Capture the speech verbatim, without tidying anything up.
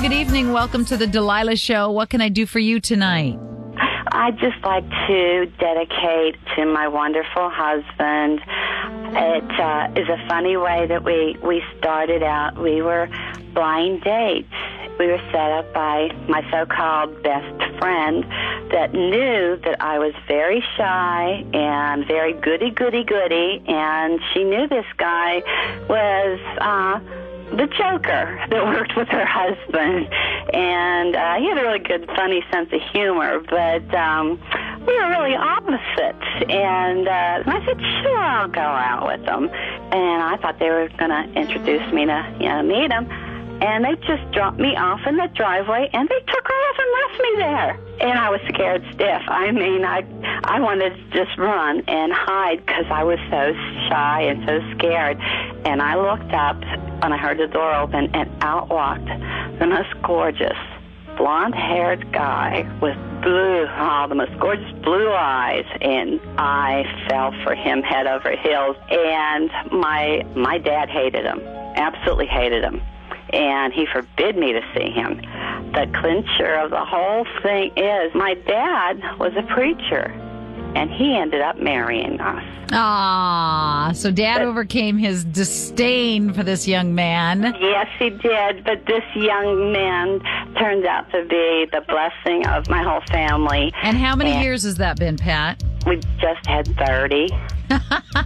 good evening. Welcome to the Delilah Show. What can I do for you tonight? I'd just like to dedicate to my wonderful husband. It uh, is a funny way that we, we started out. We were blind dates. We were set up by my so-called best friend that knew that I was very shy and very goody-goody-goody, and she knew this guy was uh, the joker that worked with her husband. And uh, he had a really good, funny sense of humor, but um, we were really opposites. And, uh, and I said, sure, I'll go out with them. And I thought they were going to introduce me to, you know, meet him. And they just dropped me off in the driveway, and they took off and left me there. And I was scared stiff. I mean, I I wanted to just run and hide because I was so shy and so scared. And I looked up, and I heard the door open, and out walked the most gorgeous blonde-haired guy with blue, oh, the most gorgeous blue eyes, and I fell for him head over heels. And my my dad hated him, absolutely hated him. And he forbid me to see him. The clincher of the whole thing is my dad was a preacher, and he ended up marrying us. Ah, so Dad But- overcame his disdain for this young man. Yes, he did, but this young man turned out to be the blessing of my whole family. And how many And years has that been, Pat? We just had thirty.